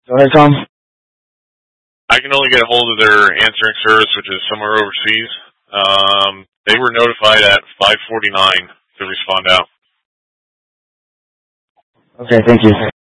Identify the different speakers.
Speaker 1: Go ahead, Tom.
Speaker 2: I can only get a hold of their answering service, which is somewhere overseas. They were notified at 5:49 to respond out.
Speaker 1: Okay, thank you.